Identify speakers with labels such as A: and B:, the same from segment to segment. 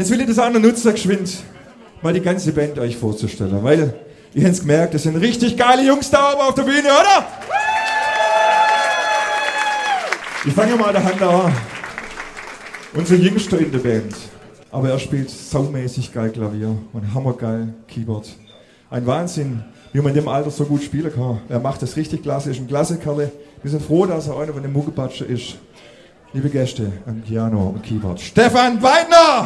A: jetzt will ich das auch noch nutzen, geschwind, mal die ganze Band euch vorzustellen, weil ihr habt es gemerkt, das sind richtig geile Jungs da oben auf der Bühne, oder? Ich fange mal der Hand an. Unser Jüngster in der Band. Aber er spielt saumäßig geil Klavier und hammergeil Keyboard. Ein Wahnsinn, wie man in dem Alter so gut spielen kann. Er macht das richtig klasse, ist ein klasse Kerl. Wir sind froh, dass er einer von den Muckepatscher ist. Liebe Gäste am Piano und Keyboard. Stefan Weidner!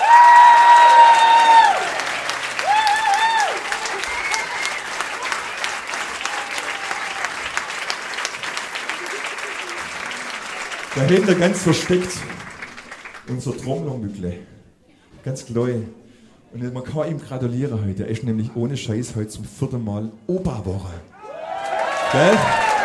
A: Dahinter ganz versteckt unser Trommlermückle. Ganz klein. Und man kann ihm gratulieren heute. Er ist nämlich ohne Scheiß heute zum 4. Mal Opa geworden. Gell?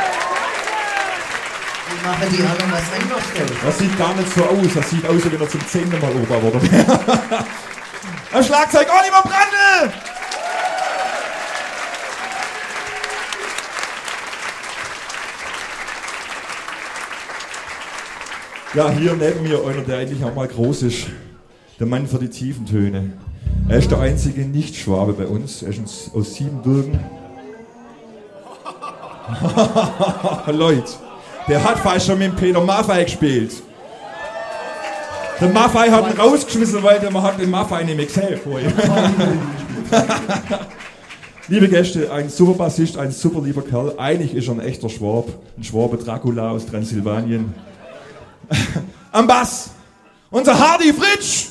B: Wie machen die anderen was anders?
A: Das sieht gar nicht so aus. Das sieht aus, als wenn er zum 10. Mal Opa geworden wäre. Am Schlagzeug Oliver Brandl! Ja, hier neben mir einer, der eigentlich auch mal groß ist. Der Mann für die tiefen Töne. Er ist der einzige Nicht-Schwabe bei uns. Er ist aus Siebenbürgen. Leute, der hat fast schon mit dem Peter Maffay gespielt. Der Maffay hat ihn rausgeschmissen, weil man hat den Maffay nicht mehr gesehen vorher. Liebe Gäste, ein super Bassist, ein super lieber Kerl. Eigentlich ist er ein echter Schwab. Ein Schwabe Dracula aus Transsilvanien. Am Bass, unser Hardy Fritsch.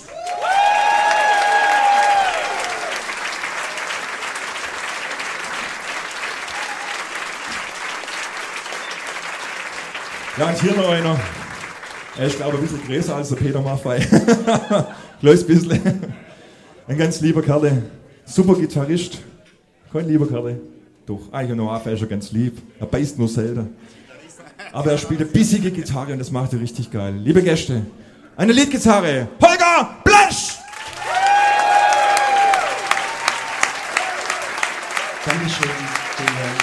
A: Ja, und hier noch einer. Er ist, glaube ich, ein bisschen größer als der Peter Maffay. Kleines bisschen. Ein ganz lieber Kerl. Super Gitarrist. Kein lieber Kerl. Doch, eigentlich noch Maffay ist er ganz lieb. Er beißt nur selten. Aber er spielt eine bissige Gitarre und das macht er richtig geil. Liebe Gäste, eine Leadgitarre, Holger Blesch!
B: Dankeschön.